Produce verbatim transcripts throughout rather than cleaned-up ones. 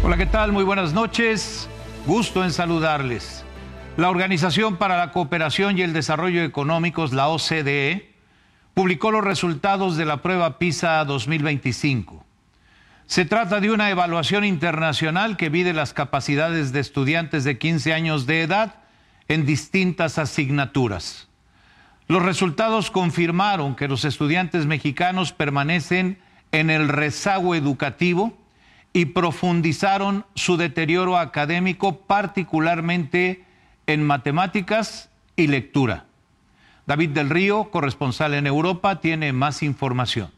Hola, ¿qué tal? Muy buenas noches. Gusto en saludarles. La Organización para la Cooperación y el Desarrollo Económicos, la O C D E, publicó los resultados de la prueba PISA dos mil veinticinco. Se trata de una evaluación internacional que mide las capacidades de estudiantes de quince años de edad en distintas asignaturas. Los resultados confirmaron que los estudiantes mexicanos permanecen en el rezago educativo y profundizaron su deterioro académico, particularmente en matemáticas y lectura. David del Río, corresponsal en Europa, tiene más información.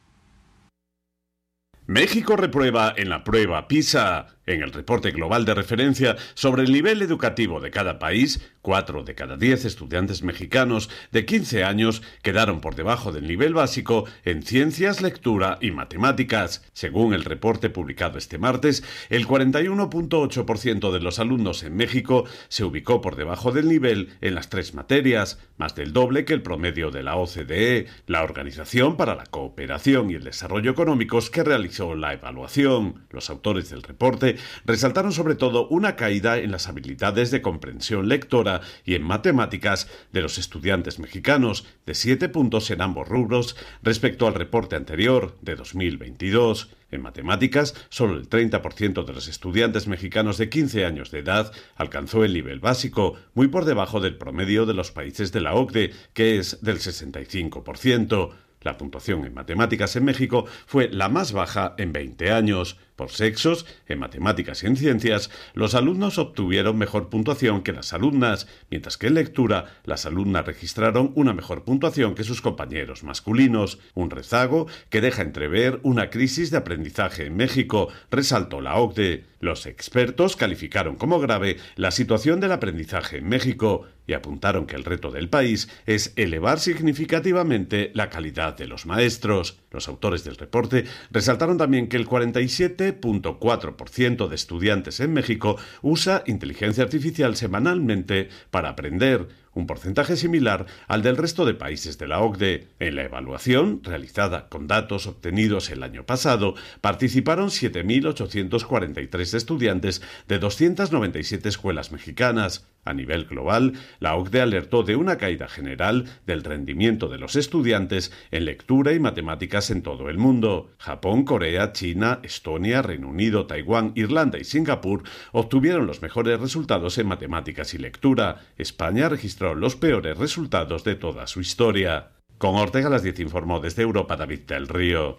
México reprueba en la prueba PISA. En el reporte global de referencia sobre el nivel educativo de cada país, cuatro de cada diez estudiantes mexicanos de quince años quedaron por debajo del nivel básico en ciencias, lectura y matemáticas. Según el reporte publicado este martes, el cuarenta y uno punto ocho por ciento de los alumnos en México se ubicó por debajo del nivel en las tres materias, más del doble que el promedio de la O C D E, la Organización para la Cooperación y el Desarrollo Económicos, que realizó la evaluación. Los autores del reporte resaltaron sobre todo una caída en las habilidades de comprensión lectora y en matemáticas de los estudiantes mexicanos, de siete puntos en ambos rubros respecto al reporte anterior de dos mil veintidós. En matemáticas, solo el treinta por ciento de los estudiantes mexicanos de quince años de edad alcanzó el nivel básico, muy por debajo del promedio de los países de la O C D E, que es del sesenta y cinco por ciento. La puntuación en matemáticas en México fue la más baja en veinte años. Por sexos, en matemáticas y en ciencias, los alumnos obtuvieron mejor puntuación que las alumnas, mientras que en lectura, las alumnas registraron una mejor puntuación que sus compañeros masculinos. Un rezago que deja entrever una crisis de aprendizaje en México, resaltó la O C D E. Los expertos calificaron como grave la situación del aprendizaje en México y apuntaron que el reto del país es elevar significativamente la calidad de los maestros. Los autores del reporte resaltaron también que el cuarenta y siete punto cuatro por ciento de estudiantes en México usa inteligencia artificial semanalmente para aprender, un porcentaje similar al del resto de países de la O C D E. En la evaluación, realizada con datos obtenidos el año pasado, participaron siete mil ochocientos cuarenta y tres estudiantes de doscientas noventa y siete escuelas mexicanas. A nivel global, la O C D E alertó de una caída general del rendimiento de los estudiantes en lectura y matemáticas en todo el mundo. Japón, Corea, China, Estonia, Reino Unido, Taiwán, Irlanda y Singapur obtuvieron los mejores resultados en matemáticas y lectura. España registró los peores resultados de toda su historia. Con Ortega a las diez informó desde Europa David del Río.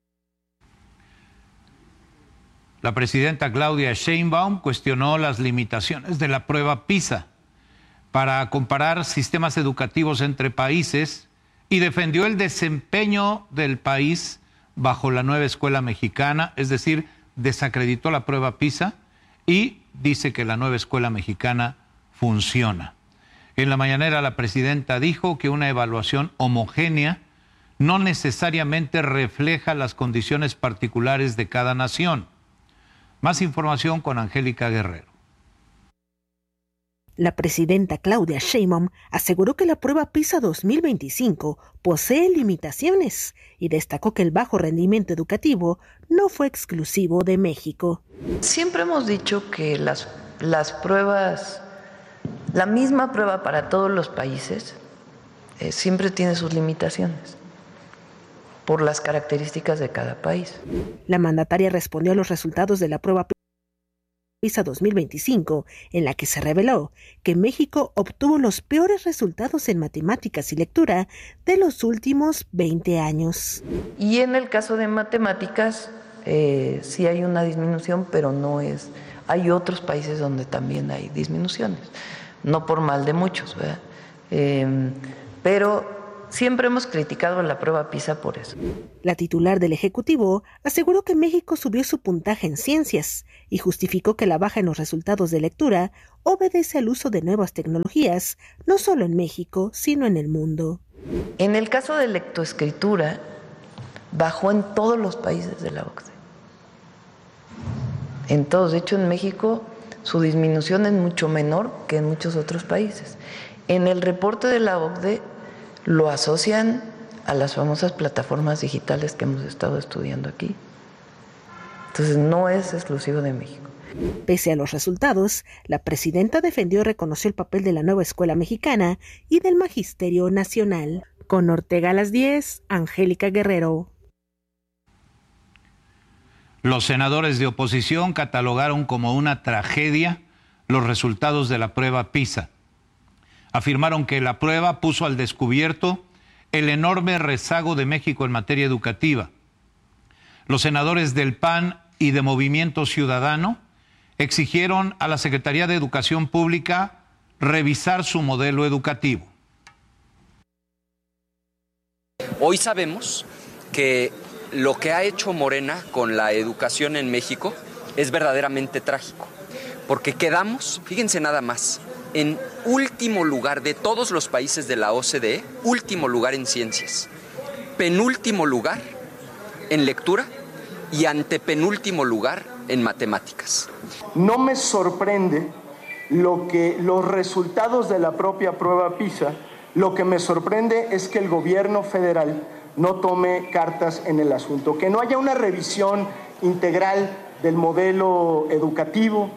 La presidenta Claudia Sheinbaum cuestionó las limitaciones de la prueba PISA para comparar sistemas educativos entre países y defendió el desempeño del país bajo la nueva escuela mexicana, es decir, desacreditó la prueba PISA y dice que la nueva escuela mexicana funciona. En la mañanera la presidenta dijo que una evaluación homogénea no necesariamente refleja las condiciones particulares de cada nación. Más información con Angélica Guerrero. La presidenta Claudia Sheinbaum aseguró que la prueba PISA dos mil veinticinco posee limitaciones y destacó que el bajo rendimiento educativo no fue exclusivo de México. Siempre hemos dicho que las, las pruebas, la misma prueba para todos los países, eh, siempre tiene sus limitaciones por las características de cada país. La mandataria respondió a los resultados de la prueba PISA dos mil veinticinco, en la que se reveló que México obtuvo los peores resultados en matemáticas y lectura de los últimos veinte años. Y en el caso de matemáticas, eh, sí hay una disminución, pero no es... Hay otros países donde también hay disminuciones, no por mal de muchos, ¿verdad? Eh, pero... Siempre hemos criticado la prueba PISA por eso. La titular del Ejecutivo aseguró que México subió su puntaje en ciencias y justificó que la baja en los resultados de lectura obedece al uso de nuevas tecnologías, no solo en México, sino en el mundo. En el caso de lectoescritura, bajó en todos los países de la O C D E. En todos. De hecho, en México su disminución es mucho menor que en muchos otros países. En el reporte de la O C D E lo asocian a las famosas plataformas digitales que hemos estado estudiando aquí. Entonces no es exclusivo de México. Pese a los resultados, la presidenta defendió y reconoció el papel de la nueva escuela mexicana y del Magisterio Nacional. Con Ortega a las diez, Angélica Guerrero. Los senadores de oposición catalogaron como una tragedia los resultados de la prueba PISA. Afirmaron que la prueba puso al descubierto el enorme rezago de México en materia educativa. Los senadores del P A N y de Movimiento Ciudadano exigieron a la Secretaría de Educación Pública revisar su modelo educativo. Hoy sabemos que lo que ha hecho Morena con la educación en México es verdaderamente trágico, porque quedamos, fíjense nada más, en último lugar de todos los países de la O C D E, último lugar en ciencias, penúltimo lugar en lectura y antepenúltimo lugar en matemáticas. No me sorprende lo que los resultados de la propia prueba PISA, lo que me sorprende es que el gobierno federal no tome cartas en el asunto, que no haya una revisión integral del modelo educativo.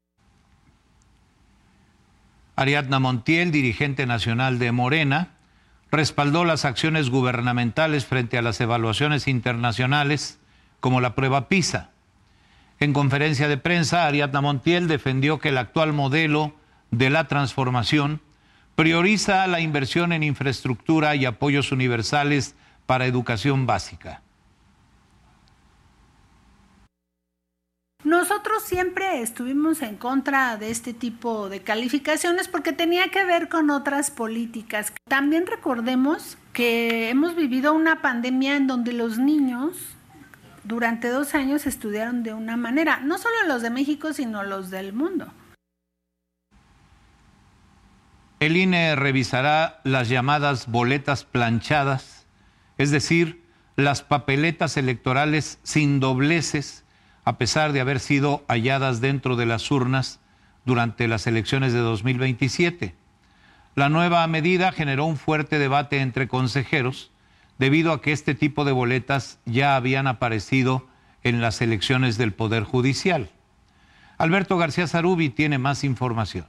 Ariadna Montiel, dirigente nacional de Morena, respaldó las acciones gubernamentales frente a las evaluaciones internacionales como la prueba PISA. En conferencia de prensa, Ariadna Montiel defendió que el actual modelo de la transformación prioriza la inversión en infraestructura y apoyos universales para educación básica. Nosotros siempre estuvimos en contra de este tipo de calificaciones porque tenía que ver con otras políticas. También recordemos que hemos vivido una pandemia en donde los niños durante dos años estudiaron de una manera, no solo los de México, sino los del mundo. El I N E revisará las llamadas boletas planchadas, es decir, las papeletas electorales sin dobleces, a pesar de haber sido halladas dentro de las urnas durante las elecciones de dos mil veintisiete. La nueva medida generó un fuerte debate entre consejeros, debido a que este tipo de boletas ya habían aparecido en las elecciones del Poder Judicial. Alberto García Zarubi tiene más información.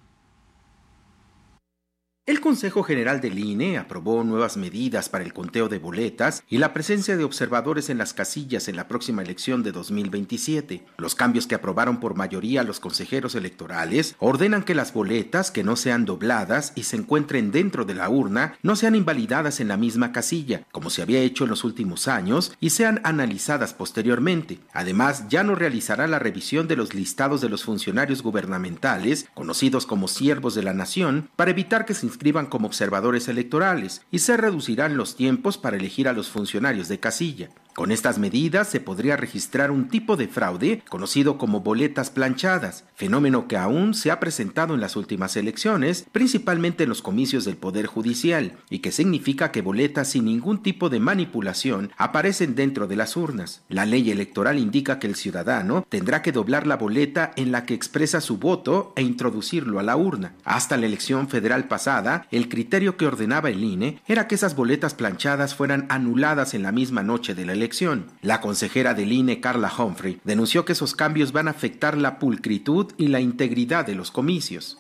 El Consejo General del I N E aprobó nuevas medidas para el conteo de boletas y la presencia de observadores en las casillas en la próxima elección de dos mil veintisiete. Los cambios que aprobaron por mayoría los consejeros electorales ordenan que las boletas que no sean dobladas y se encuentren dentro de la urna no sean invalidadas en la misma casilla, como se había hecho en los últimos años, y sean analizadas posteriormente. Además, ya no realizará la revisión de los listados de los funcionarios gubernamentales, conocidos como siervos de la nación, para evitar que se inscriban como observadores electorales, y se reducirán los tiempos para elegir a los funcionarios de casilla. Con estas medidas se podría registrar un tipo de fraude conocido como boletas planchadas, fenómeno que aún se ha presentado en las últimas elecciones, principalmente en los comicios del Poder Judicial, y que significa que boletas sin ningún tipo de manipulación aparecen dentro de las urnas. La ley electoral indica que el ciudadano tendrá que doblar la boleta en la que expresa su voto e introducirlo a la urna. Hasta la elección federal pasada, el criterio que ordenaba el I N E era que esas boletas planchadas fueran anuladas en la misma noche de la elección. La consejera del I N E, Carla Humphrey, denunció que esos cambios van a afectar la pulcritud y la integridad de los comicios.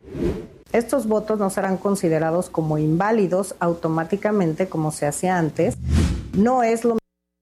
Estos votos no serán considerados como inválidos automáticamente como se hacía antes. No es lo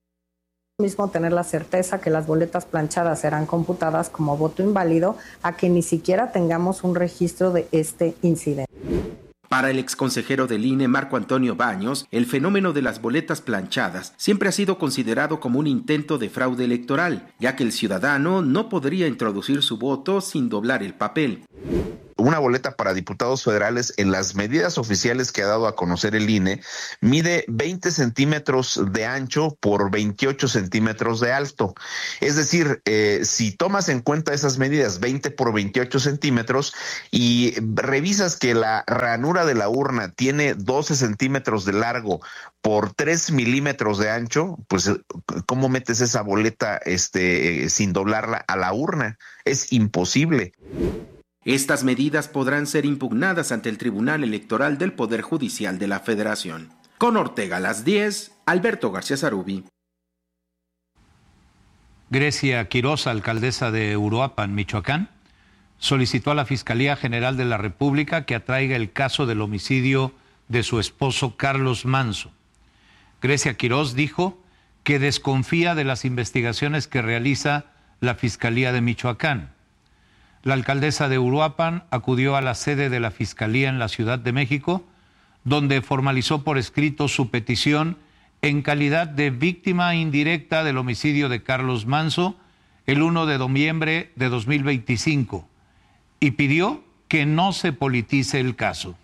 mismo tener la certeza que las boletas planchadas serán computadas como voto inválido a que ni siquiera tengamos un registro de este incidente. Para el exconsejero del I N E, Marco Antonio Baños, el fenómeno de las boletas planchadas siempre ha sido considerado como un intento de fraude electoral, ya que el ciudadano no podría introducir su voto sin doblar el papel. Una boleta para diputados federales, en las medidas oficiales que ha dado a conocer el I N E, mide veinte centímetros de ancho por veintiocho centímetros de alto. Es decir, eh, si tomas en cuenta esas medidas, veinte por veintiocho centímetros, y revisas que la ranura de la urna tiene doce centímetros de largo por tres milímetros de ancho, pues ¿cómo metes esa boleta este, sin doblarla a la urna? Es imposible. Estas medidas podrán ser impugnadas ante el Tribunal Electoral del Poder Judicial de la Federación. Con Ortega a las diez, Alberto García Zarubi. Grecia Quirós, alcaldesa de Uruapan, Michoacán, solicitó a la Fiscalía General de la República que atraiga el caso del homicidio de su esposo Carlos Manso. Grecia Quirós dijo que desconfía de las investigaciones que realiza la Fiscalía de Michoacán. La alcaldesa de Uruapan acudió a la sede de la Fiscalía en la Ciudad de México, donde formalizó por escrito su petición en calidad de víctima indirecta del homicidio de Carlos Manso el primero de noviembre de dos mil veinticinco y pidió que no se politice el caso.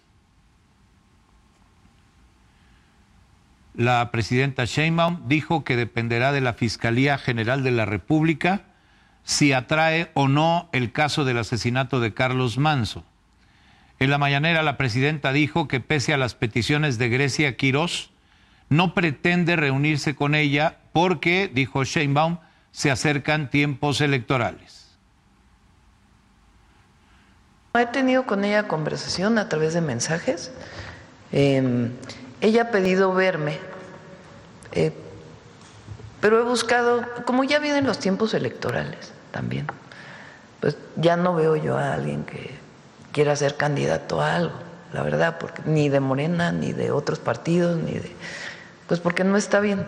La presidenta Sheinbaum dijo que dependerá de la Fiscalía General de la República si atrae o no el caso del asesinato de Carlos Manso. En la mañanera, la presidenta dijo que pese a las peticiones de Grecia Quirós, no pretende reunirse con ella porque, dijo Sheinbaum, se acercan tiempos electorales. He tenido con ella conversación a través de mensajes. Eh, ella ha pedido verme, eh, pero he buscado, como ya vienen los tiempos electorales también, pues ya no veo yo a alguien que quiera ser candidato a algo, la verdad, porque ni de Morena, ni de otros partidos, ni de... Pues porque no está bien.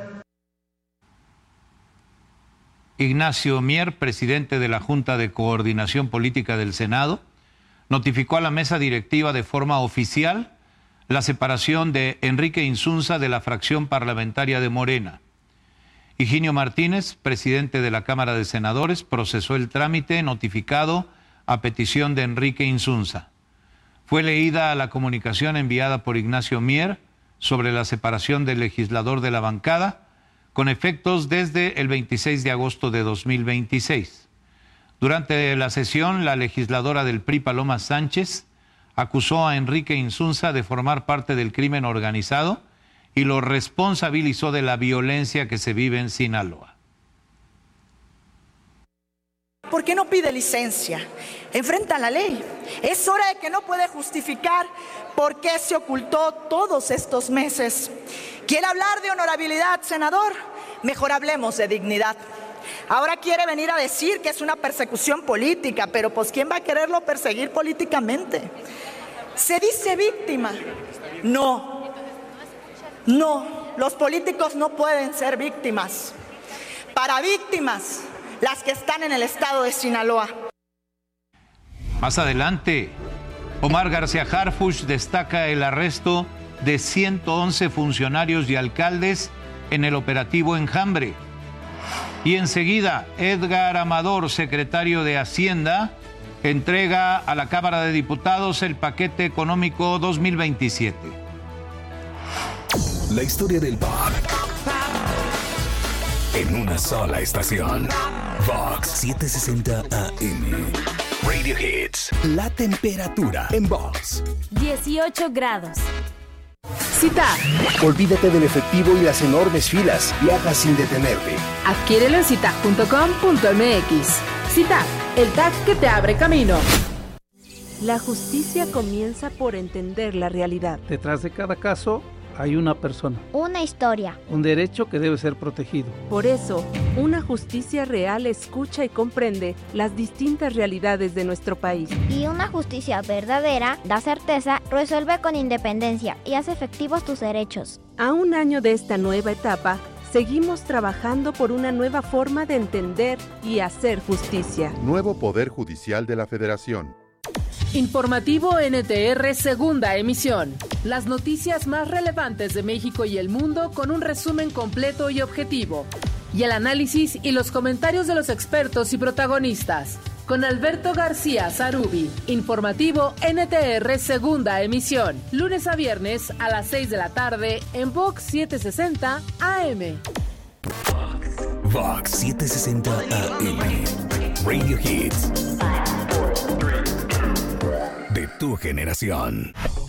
Ignacio Mier, presidente de la Junta de Coordinación Política del Senado, notificó a la mesa directiva de forma oficial la separación de Enrique Insunza de la fracción parlamentaria de Morena. Higinio Martínez, presidente de la Cámara de Senadores, procesó el trámite notificado a petición de Enrique Insunza. Fue leída la comunicación enviada por Ignacio Mier sobre la separación del legislador de la bancada, con efectos desde el veintiséis de agosto de dos mil veintiséis. Durante la sesión, la legisladora del P R I, Paloma Sánchez, acusó a Enrique Insunza de formar parte del crimen organizado y lo responsabilizó de la violencia que se vive en Sinaloa. ¿Por qué no pide licencia? Enfrenta la ley. Es hora de que no puede justificar por qué se ocultó todos estos meses. ¿Quiere hablar de honorabilidad, senador? Mejor hablemos de dignidad. Ahora quiere venir a decir que es una persecución política, pero pues ¿quién va a quererlo perseguir políticamente? Se dice víctima. No, no, los políticos no pueden ser víctimas. Para víctimas, las que están en el estado de Sinaloa. Más adelante, Omar García Harfuch destaca el arresto de ciento once funcionarios y alcaldes en el operativo Enjambre. Y enseguida, Edgar Amador, secretario de Hacienda, entrega a la Cámara de Diputados el paquete económico dos mil veintisiete. La historia del pop en una sola estación. Vox setecientos sesenta A M. Radio Hits. La temperatura en Vox. dieciocho grados. CITAP. Olvídate del efectivo y las enormes filas. Viaja sin detenerte. Adquiérelo en citap punto com punto m x. CITAP, el T A C que te abre camino. La justicia comienza por entender la realidad. Detrás de cada caso hay una persona. Una historia. Un derecho que debe ser protegido. Por eso, una justicia real escucha y comprende las distintas realidades de nuestro país. Y una justicia verdadera da certeza, resuelve con independencia y hace efectivos tus derechos. A un año de esta nueva etapa, seguimos trabajando por una nueva forma de entender y hacer justicia. Nuevo Poder Judicial de la Federación. Informativo N T R segunda emisión. Las noticias más relevantes de México y el mundo con un resumen completo y objetivo. Y el análisis y los comentarios de los expertos y protagonistas. Con Alberto García Zarubi. Informativo N T R segunda emisión. Lunes a viernes a las seis de la tarde en Vox setecientos sesenta A M. Vox setecientos sesenta A M. Radio Hits. De tu generación.